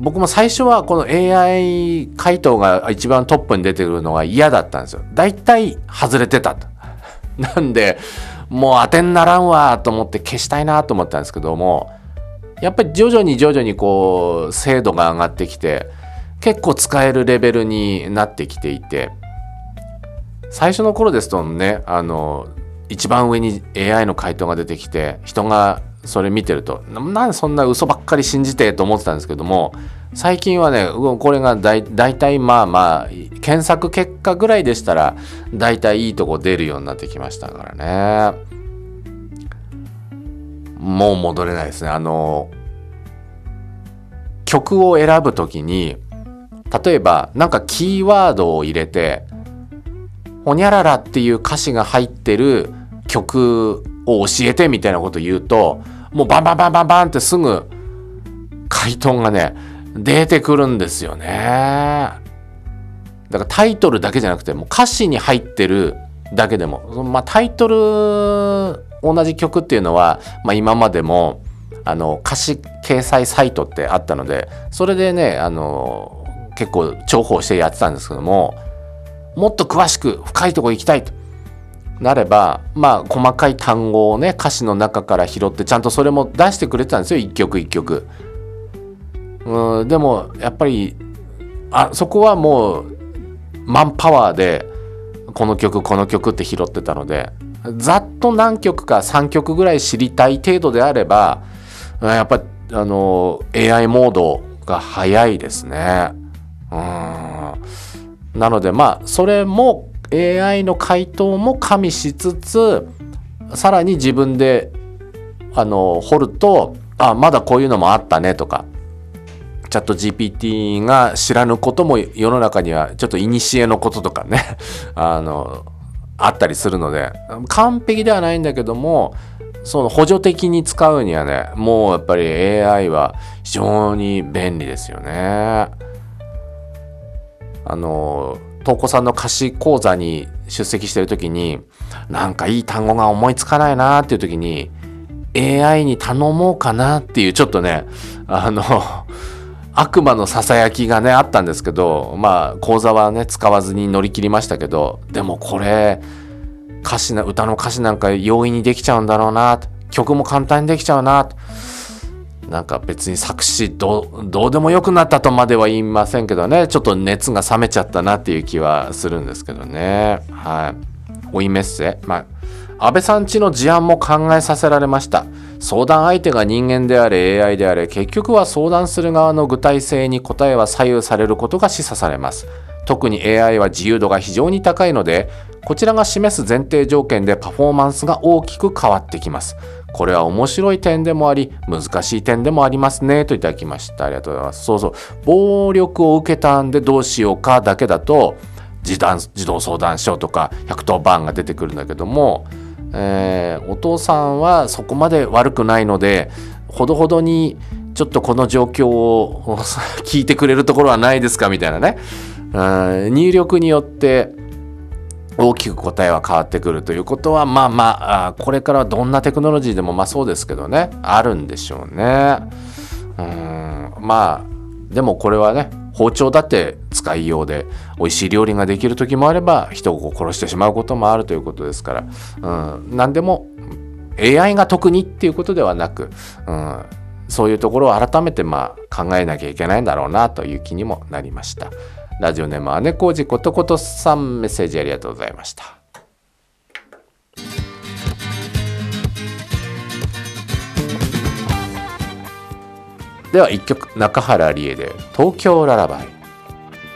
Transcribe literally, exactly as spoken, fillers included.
僕も最初はこの エーアイ 回答が一番トップに出てくるのが嫌だったんですよ。だいたい外れてたと。なんでもう当てにならんわと思って消したいなと思ったんですけども、やっぱり徐々に徐々にこう精度が上がってきて結構使えるレベルになってきていて、最初の頃ですとね、あの一番上に エーアイ の回答が出てきて人がそれ見てるとなんでそんな嘘ばっかり信じてと思ってたんですけども、最近はねこれがだいたいまあまあ検索結果ぐらいでしたらだいたいいいとこ出るようになってきましたからね。もう戻れないですね。あの曲を選ぶときに例えばなんかキーワードを入れてほにゃららっていう歌詞が入ってる曲を教えてみたいなこと言うと、もうバンバンバンバンバンってすぐ回答がね出てくるんですよね。だからタイトルだけじゃなくてもう歌詞に入ってるだけでも、まあ、タイトル同じ曲っていうのは、まあ、今までもあの歌詞掲載サイトってあったので、それでねあの結構重宝してやってたんですけども、もっと詳しく深いところ行きたいとなれば、まあ細かい単語をね歌詞の中から拾ってちゃんとそれも出してくれてたんですよ、一曲一曲。うん、でもやっぱりあそこはもうマンパワーでこの曲この曲って拾ってたので、ざっと何曲かさんきょくぐらい知りたい程度であればやっぱあの エーアイ モードが早いですね。うん、なのでまあそれも エーアイ の回答も加味しつつ、さらに自分であの掘ると、あまだこういうのもあったねとか、チャット ジーピーティー が知らぬことも世の中にはちょっと古のこととかねあのあったりするので、完璧ではないんだけどもその補助的に使うにはねもうやっぱり エーアイ は非常に便利ですよね。あの東子さんの歌詞講座に出席してる時になんかいい単語が思いつかないなっていう時に エーアイ に頼もうかなっていうちょっとねあの悪魔のささやきがねあったんですけど、まあ講座はね使わずに乗り切りましたけど、でもこれ歌詞な歌の歌詞なんか容易にできちゃうんだろうな、曲も簡単にできちゃうな、なんか別に作詞どう、どうでもよくなったとまでは言いませんけどね、ちょっと熱が冷めちゃったなっていう気はするんですけどね。はい。おいメッセ、まあ安倍さんちの事案も考えさせられました。相談相手が人間であれ エーアイ であれ、結局は相談する側の具体性に答えは左右されることが示唆されます。特に エーアイ は自由度が非常に高いので、こちらが示す前提条件でパフォーマンスが大きく変わってきます。これは面白い点でもあり難しい点でもありますねといただきました。ありがとうございます。そうそう、暴力を受けたんでどうしようかだけだと児童児童相談所とかひゃくとおばんが出てくるんだけども、えー、お父さんはそこまで悪くないのでほどほどにちょっとこの状況を聞いてくれるところはないですかみたいなね、うん、入力によって大きく答えは変わってくるということはまあまあこれからどんなテクノロジーでもまあそうですけどねあるんでしょうね。うん、まあでもこれはね包丁だって使いようで美味しい料理ができる時もあれば人を殺してしまうこともあるということですから、うん、何でも エーアイ が特にっていうことではなく、うん、そういうところを改めてまあ考えなきゃいけないんだろうなという気にもなりました。ラジオネーム姉小路ことことさん、メッセージありがとうございました。ではいっきょく中原理恵で東京ララバイ。